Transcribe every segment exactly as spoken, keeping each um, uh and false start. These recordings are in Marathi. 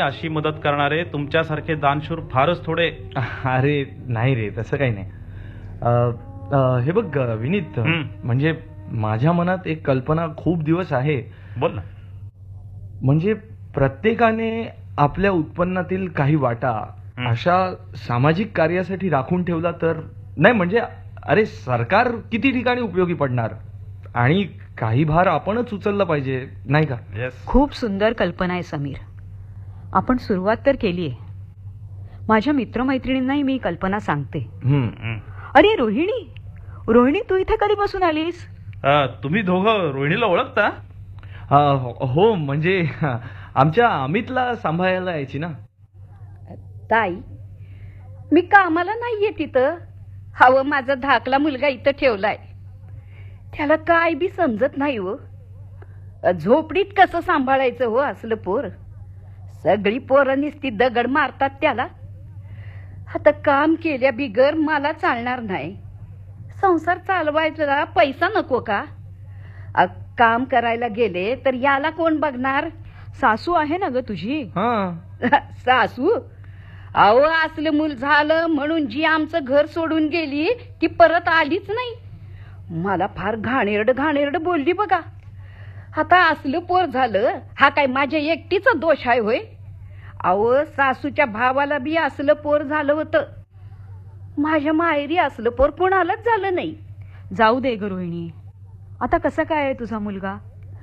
अशी मदत करणारे तुमच्यासारखे दानशूर फारच थोडे. अरे नाही रे, तसं काही नाही. अ, अ, हे बघ विनीत, म्हणजे माझ्या मनात एक कल्पना खूप दिवस आहे. बोल ना. म्हणजे प्रत्येकाने आपल्या उत्पन्नातील काही वाटा अशा सामाजिक कार्यासाठी राखून ठेवला तर नाही, म्हणजे अरे सरकार किती ठिकाणी उपयोगी पडणार आणि काही भार आपणच उचलला पाहिजे, नाही का? yes. खूप सुंदर कल्पना आहे समीर. आपण सुरुवात तर केली आहे. माझ्या मित्रमैत्रिणींनाही मी कल्पना सांगते. अरे रोहिणी, रोहिणी तू इथे कधीपासून आलीस? तुम्ही दोघं रोहिणीला ओळखता? हो, म्हणजे आमच्या अमितला सांभाळायला यायची ना. ताई, मी कामाला नाहीये तिथं. हवं माझा धाकला मुलगा इथं ठेवलाय. त्याला काय बी समजत नाही हो. झोपडीत कसं सांभाळायचं हो असलं पोर. सगळी पोरं नुसती दगड मारतात त्याला. आता काम केल्या बिगर मला चालणार नाही. संसार चालवायचा पैसा नको का? काम करायला गेले तर याला कोण बघणार? सासू आहे ना ग तुझी. सासू? अहो असलं मूल झालं म्हणून जी आमचं घर सोडून गेली ती परत आलीच नाही. मला फार घाणेरड घाणेरड बोलली बघा. आता असलं पोर झालं हा काय माझ्या एकटीचा दोष आहे होय? अहो सासूच्या भावाला बी असलं पोर झालं होतं. माझ्या माहेरी असलं पोर कोणालाच झालं नाही. जाऊ दे ग रोहिणी. आता कसा काय आहे तुझा मुलगा?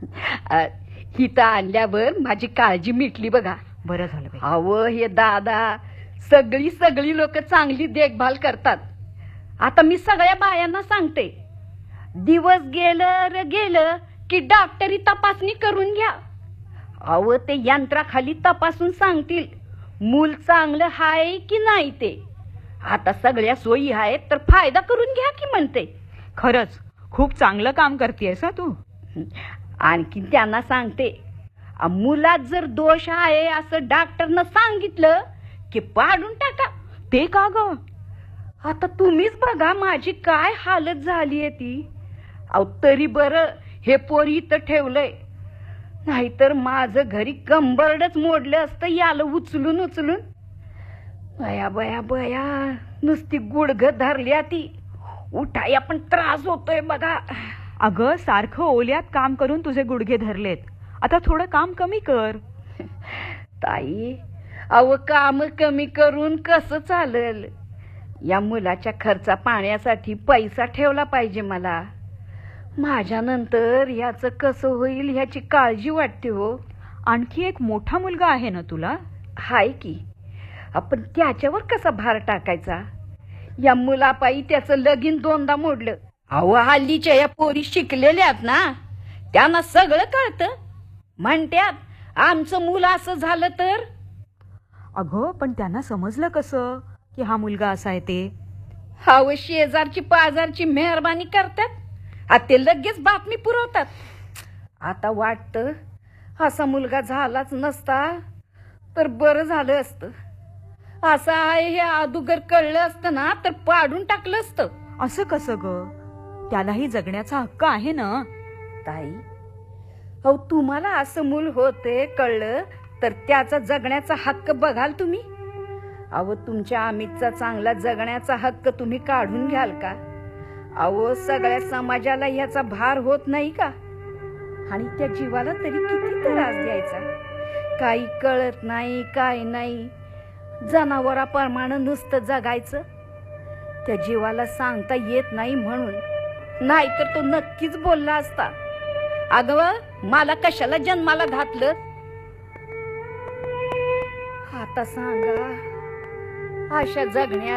हिथं आणल्यावर माझी काळजी मिटली बघा. बरं झालं. अहो हे दादा, सगळी सगळी लोक चांगली देखभाल करतात. आता मी सगळ्या बायांना सांगते, दिवस गेलं र गेलं की डॉक्टरी तपासणी करून घ्या. अहो ते यंत्राखाली तपासून सांगतील मूल चांगलं हाय की नाही ते. आता सगळ्या सोयी आहेत तर फायदा करून घ्या की म्हणते. खरंच खूप चांगलं काम करतेस तू. आणखी त्यांना सांगते, मुलात जर दोष आहे असं डॉक्टरनं सांगितलं की पाडून टाका. ते का ग? आता तुम्हीच बघा माझी काय हालत झालीये ती. अहो तरी बरं हे पोरी इथं ठेवलंय, नाहीतर माझं घरी कंबरडच मोडलं असतं याला उचलून उचलून. बया बया बया, नुसती गुडघ धरल्या ती. उठाया पण त्रास होतोय बघा. अगं सारखं ओल्यात काम करून तुझे गुडघे धरलेत. आता थोडं काम कमी कर. ताई, अव काम कमी करून कसं चालेल? या मुलाच्या खर्चा पाण्यासाठी पैसा ठेवला पाहिजे मला. माझ्या नंतर याचं कसं होईल ह्याची काळजी वाटते हो. आणखी एक मोठा मुलगा आहे ना तुला? हाय की, आपण त्याच्यावर कसा भार टाकायचा? या मुलापायी त्याचं लगीन दोनदा मोडलं. अहो हल्लीच्या या पोरी शिकलेल्यात ना, त्यांना सगळं कळतं. म्हणत्यात आमचं मूल असं झालं तर. अगं पण त्यांना समजलं कसं की हा मुलगा असा आहे ते? हाव शेजारची पाजारची मेहरबानी करतात. आता ते लगेच बातमी पुरवतात. आता वाटतं असा मुलगा झालाच नसता तर बरं झालं असतं. असं आहे हे अदुगर कळलं असतं ना तर पाडून टाकलं असतं. असं कसं ग? त्यालाही जगण्याचा हक्क आहे ना. ताई, अहो तुम्हाला असं मूल होते कळलं तर त्याचा जगण्याचा हक्क बघाल तुम्ही? अहो तुमच्या अमितचा चांगला जगण्याचा हक्क तुम्ही काढून घ्याल का? अहो सगळ्या समाजाला याचा भार होत नाही का? आणि त्या जीवाला तरी किती त्रास द्यायचा? काही कळत नाही, काय नाही. जनावराप्रमाणे नुसतं जगायचं. त्या जीवाला सांगता येत नाही म्हणून, नाहीतर तो नक्कीच बोलला असता, अगं मला कशाला जन्माला घातलं? आता सांगा, अशा जगण्या